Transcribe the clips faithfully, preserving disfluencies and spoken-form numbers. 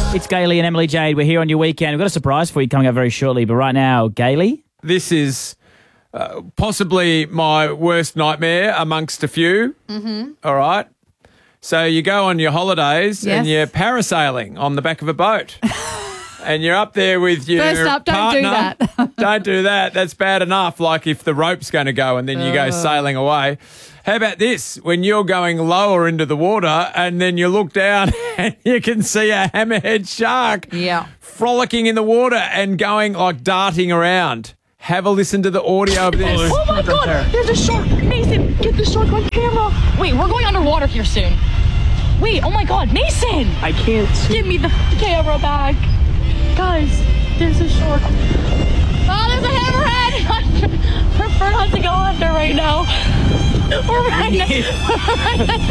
It's Gailey and Emily Jade. We're here on your weekend. We've got a surprise for you coming up very shortly. But right now, Gailey. This is uh, possibly my worst nightmare amongst a few. Mm-hmm. All right. So you go on your holidays Yes. and you're parasailing on the back of a boat. And you're up there with your First up, don't partner. do that. Don't do that. That's bad enough. Like if the rope's going to go and then you go sailing away. How about this? When you're going lower into the water and then you look down and you can see a hammerhead shark Yeah. frolicking in the water and going like darting around. Have a listen to the audio of this. Oh my God! There's a shark! Mason, get the shark on camera! Wait, we're going underwater here soon. Wait, oh my God, Mason! I can't see. Give me the camera back. Guys, there's a shark. Oh, there's a hammerhead! I prefer not to go under right now. We're right next, we're right next,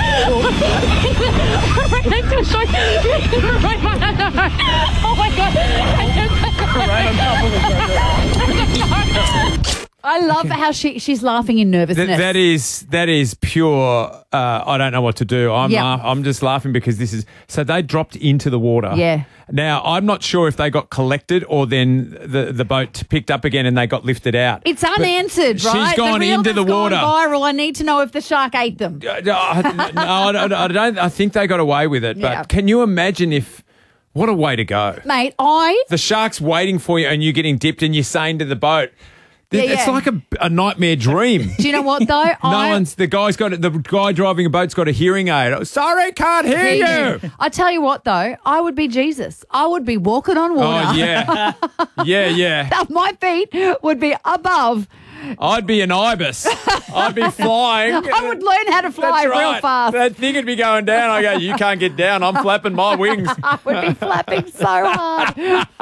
we're right next to a shark. We're right behind the shark. Oh my God! Right on top of the shark. I love how she she's laughing in nervousness. Th- that is that is pure. Uh, I don't know what to do. I'm Yeah. laugh- I'm just laughing because this is so they dropped into the water. Yeah. Now I'm not sure if they got collected or then the the boat picked up again and they got lifted out. It's unanswered, But right? she's gone the reel into the that's gone water. viral. I need to know if the shark ate them. Uh, no, I, no, I don't. I don't. I think they got away with it. But Yeah. can you imagine if? What a way to go! Mate, I The shark's waiting for you and you're getting dipped and you're saying to the boat, Yeah, it's yeah. like a, a nightmare dream. do you know what though? No I one's the guy's got the guy driving a boat's got a hearing aid. Oh, sorry, can't hear you. I tell you what though, I would be Jesus. I would be walking on water. Oh yeah, yeah, yeah. My feet would be above. I'd be an ibis. I'd be flying. I would learn how to fly That's real right. fast. That thing would be going down. I go, you can't get down. I'm flapping my wings. I would be flapping so hard.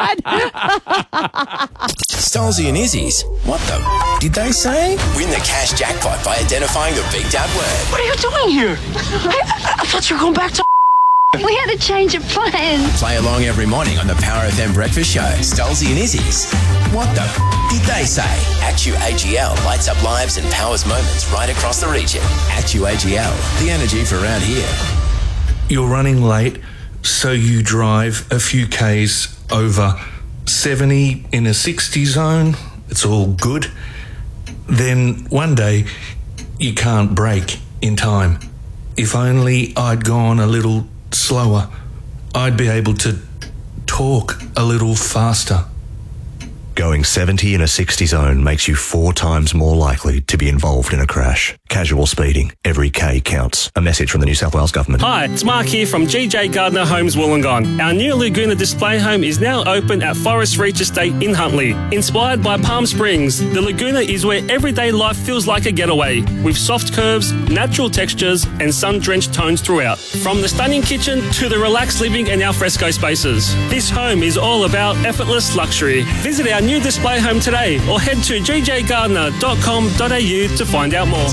Stolzy and Izzy's. What the did they say? Win the cash jackpot by identifying the big dad word. What are you doing here? I, I thought you were going back to. We had a change of plans. Play along every morning on the Power F M breakfast show. Stolzy and Izzy's. What the did they say? Actu A G L lights up lives and powers moments right across the region. Actu A G L, the energy for around here. You're running late, so you drive a few Ks over seventy in a sixty zone. It's all good. Then one day, you can't brake in time. If only I'd gone a little slower, I'd be able to talk a little faster. Going seventy in a sixty zone makes you four times more likely to be involved in a crash. Casual speeding. Every K counts. A message from the New South Wales Government. Hi, it's Mark here from G J Gardner Homes Wollongong. Our new Laguna display home is now open at Forest Reach Estate in Huntley. Inspired by Palm Springs, the Laguna is where everyday life feels like a getaway, with soft curves, natural textures, and sun-drenched tones throughout. From the stunning kitchen to the relaxed living and alfresco spaces, this home is all about effortless luxury. Visit our new display home today or head to g j gardner dot com dot a u to find out more.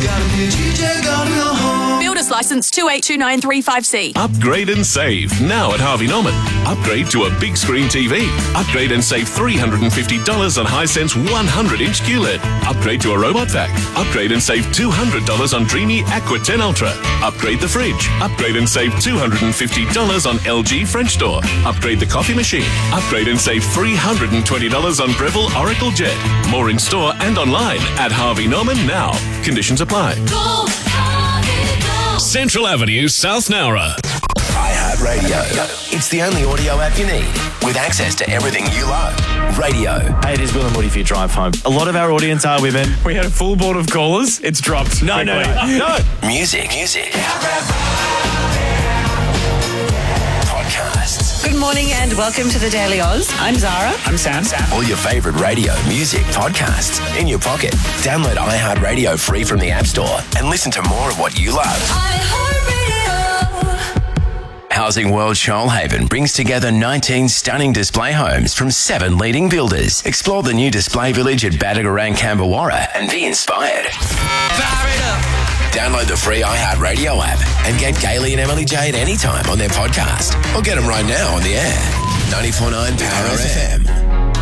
Builder's license two eight two nine three five C. Upgrade and save now at Harvey Norman. Upgrade to a big screen T V. Upgrade and save three hundred fifty dollars on Hisense one hundred inch Q L E D. Upgrade to a robot vac. Upgrade and save two hundred dollars on Dreamy Aqua ten Ultra. Upgrade the fridge. Upgrade and save two hundred fifty dollars on L G French Door. Upgrade the coffee machine. Upgrade and save three hundred twenty dollars on Breville Oracle Jet. More in store and online at Harvey Norman now. Conditions apply. Go, Harvey, go. Central Avenue, South Nowra. iHeartRadio. It's the only audio app you need with access to everything you love. Radio. Hey, it is Will and Woody for your drive home. A lot of our audience are women. We had a full board of callers. It's dropped. No, no, no, no. Music. Music. Podcasts. Good morning and welcome to the Daily Oz. I'm Zara. I'm Sam. Sam. All your favourite radio, music, podcasts in your pocket. Download iHeartRadio free from the App Store and listen to more of what you love. Housing World Shoalhaven brings together nineteen stunning display homes from seven leading builders. Explore the new display village at Badagarang, Cambawarra and be inspired. Download the free iHeartRadio app and get Gailey and Emily Jade anytime on their podcast. Or get them right now on the air. ninety-four point nine Power F M.